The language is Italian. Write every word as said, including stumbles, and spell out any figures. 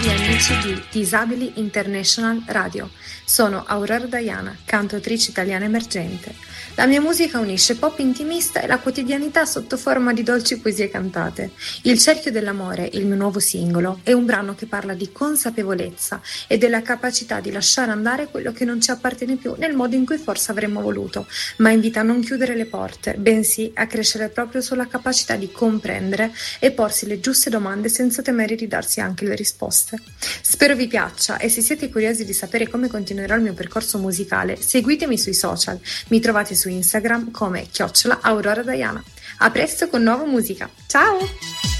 gli amici di Disabili International Radio. Sono Aurora Diana, cantautrice italiana emergente. La mia musica unisce pop intimista e la quotidianità sotto forma di dolci poesie cantate. Il cerchio dell'amore, il mio nuovo singolo, è un brano che parla di consapevolezza e della capacità di lasciare andare quello che non ci appartiene più nel modo in cui forse avremmo voluto, ma invita a non chiudere le porte, bensì a crescere proprio sulla capacità di comprendere e porsi le giuste domande senza temere di darsi anche le risposte. Spero vi piaccia e se siete curiosi di sapere come continuerà il mio percorso musicale, seguitemi sui social. Mi trovate su Instagram come chiocciola Aurora Diana. A presto con nuova musica. Ciao!